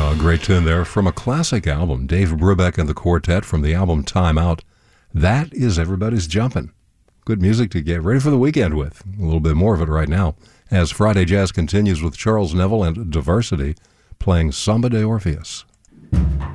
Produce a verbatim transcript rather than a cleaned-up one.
Uh, great tune there from a classic album, Dave Brubeck and the Quartet from the album Time Out. That is Everybody's Jumpin'. Good music to get ready for the weekend with. A little bit more of it right now as Friday Jazz continues with Charles Neville and Diversity playing Samba de Orpheus.